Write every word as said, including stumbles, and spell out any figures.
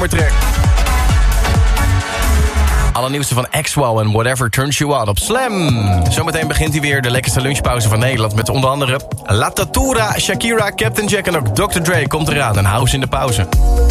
zomertrack. Alle nieuwste van Axwell en Whatever Turns You On op Slam. Zometeen begint hij weer de lekkerste lunchpauze van Nederland... met onder andere La Tatura, Shakira, Captain Jack en ook dokter Dre komt eraan. Een house in de pauze.